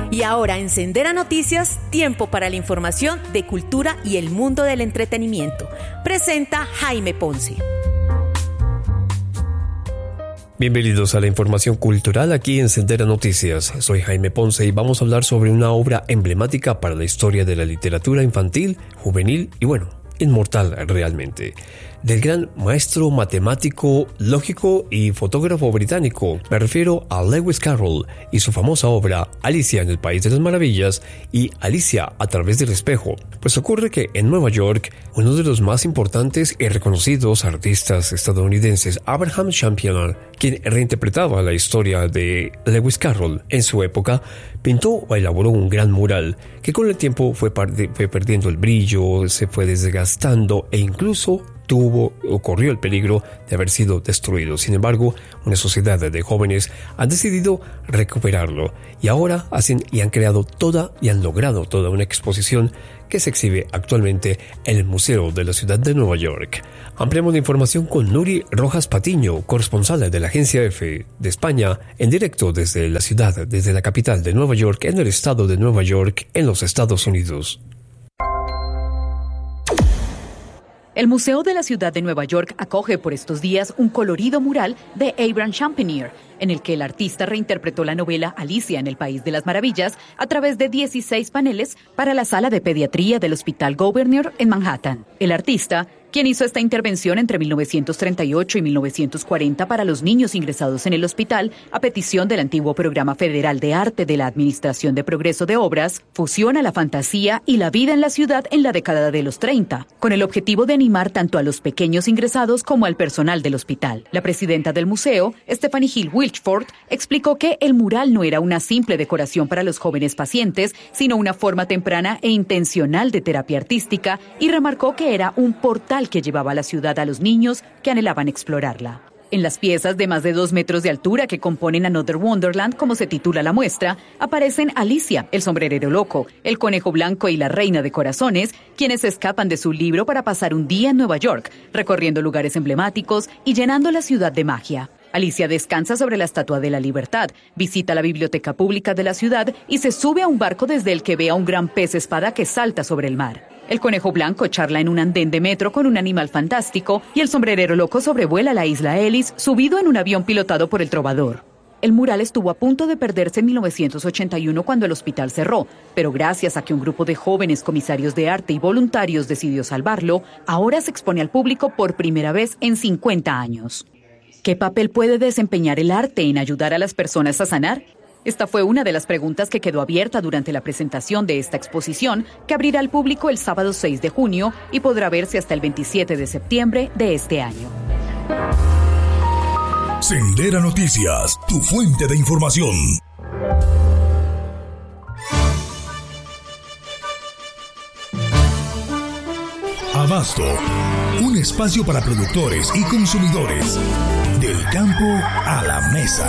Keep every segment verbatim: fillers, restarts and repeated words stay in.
Y ahora en Sendera Noticias, tiempo para la información de cultura y el mundo del entretenimiento. Presenta Jaime Ponce. Bienvenidos a la información cultural aquí en Sendera Noticias. Soy Jaime Ponce y vamos a hablar sobre una obra emblemática para la historia de la literatura infantil, juvenil y bueno, inmortal realmente. Del gran maestro matemático, lógico y fotógrafo británico. Me refiero a Lewis Carroll y su famosa obra Alicia en el País de las Maravillas y Alicia a través del espejo. Pues ocurre que en Nueva York, uno de los más importantes y reconocidos artistas estadounidenses, Abraham Champion, quien reinterpretaba la historia de Lewis Carroll en su época, pintó o elaboró un gran mural que con el tiempo fue, fue perdiendo el brillo, se fue desgastando e incluso tuvo o corrió el peligro de haber sido destruido. Sin embargo, una sociedad de jóvenes han decidido recuperarlo y ahora hacen y han creado toda y han logrado toda una exposición que se exhibe actualmente en el Museo de la Ciudad de Nueva York. Ampliamos la información con Nuri Rojas Patiño, corresponsal de la Agencia F de España, en directo desde la ciudad, desde la capital de Nueva York, en el estado de Nueva York, en los Estados Unidos. El Museo de la Ciudad de Nueva York acoge por estos días un colorido mural de Abraham Champion, en el que el artista reinterpretó la novela Alicia en el País de las Maravillas a través de dieciséis paneles para la sala de pediatría del Hospital Gouverneur en Manhattan. El artista, quien hizo esta intervención entre mil novecientos treinta y ocho y mil novecientos cuarenta para los niños ingresados en el hospital, a petición del antiguo Programa Federal de Arte de la Administración de Progreso de Obras, fusiona la fantasía y la vida en la ciudad en la década de los treinta, con el objetivo de animar tanto a los pequeños ingresados como al personal del hospital. La presidenta del museo, Stephanie Hill Wilchford, explicó que el mural no era una simple decoración para los jóvenes pacientes, sino una forma temprana e intencional de terapia artística, y remarcó que era un portal que llevaba a la ciudad a los niños que anhelaban explorarla. En las piezas de más de dos metros de altura que componen Another Wonderland, como se titula la muestra, aparecen Alicia, el sombrerero loco, el conejo blanco y la reina de corazones, quienes escapan de su libro para pasar un día en Nueva York, recorriendo lugares emblemáticos y llenando la ciudad de magia. Alicia descansa sobre la Estatua de la Libertad, visita la biblioteca pública de la ciudad y se sube a un barco desde el que ve a un gran pez espada que salta sobre el mar. El conejo blanco charla en un andén de metro con un animal fantástico y el sombrerero loco sobrevuela la isla Ellis subido en un avión pilotado por el trovador. El mural estuvo a punto de perderse en mil novecientos ochenta y uno cuando el hospital cerró, pero gracias a que un grupo de jóvenes comisarios de arte y voluntarios decidió salvarlo, ahora se expone al público por primera vez en cincuenta años. ¿Qué papel puede desempeñar el arte en ayudar a las personas a sanar? Esta fue una de las preguntas que quedó abierta durante la presentación de esta exposición, que abrirá al público el sábado seis de junio y podrá verse hasta el veintisiete de septiembre de este año. Sendera Noticias, tu fuente de información. Abasto, un espacio para productores y consumidores. Del campo a la mesa.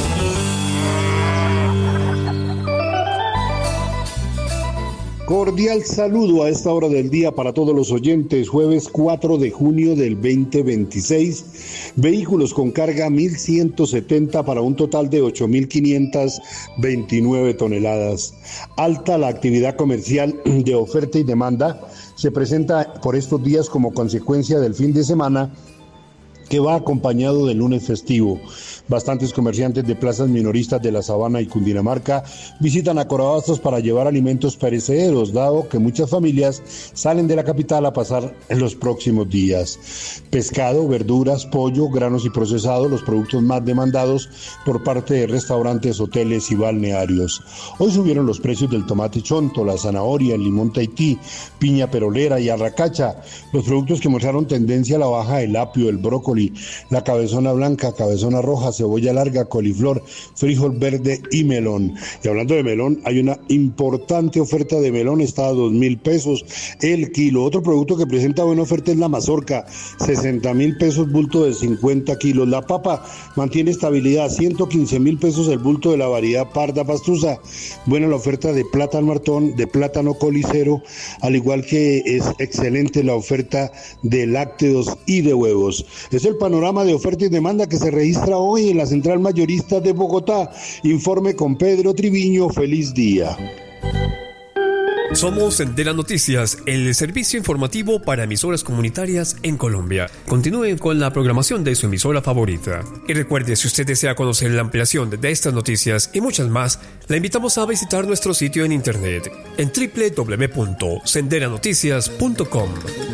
Cordial saludo a esta hora del día para todos los oyentes. Jueves cuatro de junio del veinte veintiséis. Vehículos con carga mil ciento setenta para un total de ocho mil quinientas veintinueve toneladas. Alta la actividad comercial de oferta y demanda. Se presenta por estos días como consecuencia del fin de semana que va acompañado del lunes festivo. Bastantes comerciantes de plazas minoristas de la Sabana y Cundinamarca visitan a Corabastos para llevar alimentos perecederos, dado que muchas familias salen de la capital a pasar en los próximos días. Pescado, verduras, pollo, granos y procesados, los productos más demandados por parte de restaurantes, hoteles y balnearios. Hoy subieron los precios del tomate chonto, la zanahoria, el limón Tahití, piña perolera y arracacha. Los productos que mostraron tendencia a la baja, el apio, el brócoli, la cabezona blanca, cabezona roja, cebolla larga, coliflor, frijol verde y melón. Y hablando de melón, hay una importante oferta de melón, está a dos mil pesos el kilo. Otro producto que presenta buena oferta es la mazorca, sesenta mil pesos bulto de cincuenta kilos. La papa mantiene estabilidad, ciento quince mil pesos el bulto de la variedad parda pastusa. Buena la oferta de plátano martón, de plátano colicero, al igual que es excelente la oferta de lácteos y de huevos. Este el panorama de oferta y demanda que se registra hoy en la Central Mayorista de Bogotá. Informe con Pedro Triviño. Feliz día. Somos Sendera Noticias, el servicio informativo para emisoras comunitarias en Colombia. Continúen con la programación de su emisora favorita. Y recuerde, si usted desea conocer la ampliación de estas noticias y muchas más, la invitamos a visitar nuestro sitio en internet en doble u doble u doble u punto sendera noticias punto com.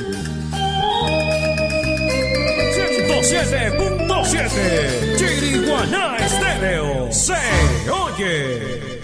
ciento siete punto siete Chiriguaná Estéreo se oye.